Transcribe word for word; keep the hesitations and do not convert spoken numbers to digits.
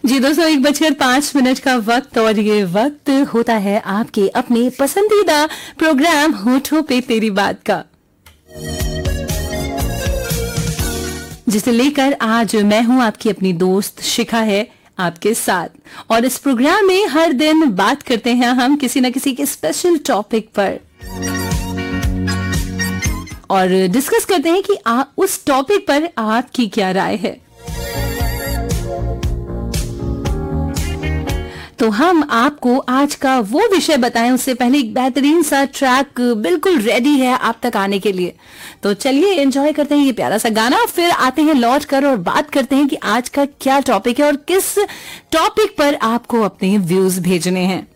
जी दोस्तों, एक बजकर पांच मिनट का वक्त और ये वक्त होता है आपके अपने पसंदीदा प्रोग्राम होठों पे तेरी बात का, जिसे लेकर आज मैं हूं आपकी अपनी दोस्त शिखा है आपके साथ। और इस प्रोग्राम में हर दिन बात करते हैं हम किसी न किसी के स्पेशल टॉपिक पर और डिस्कस करते हैं कि आ, उस टॉपिक पर आपकी क्या राय है। तो हम आपको आज का वो विषय बताएं उससे पहले एक बेहतरीन सा ट्रैक बिल्कुल रेडी है आप तक आने के लिए। तो चलिए एंजॉय करते हैं ये प्यारा सा गाना, फिर आते हैं लौट कर और बात करते हैं कि आज का क्या टॉपिक है और किस टॉपिक पर आपको अपने व्यूज भेजने हैं।